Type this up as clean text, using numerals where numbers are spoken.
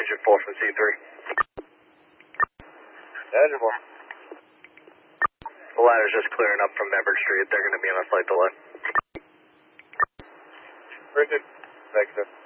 engine full from C3. Engine full. The ladder's just clearing up from Member Street. They're going to be on a slight delay. Very good. Thanks, sir.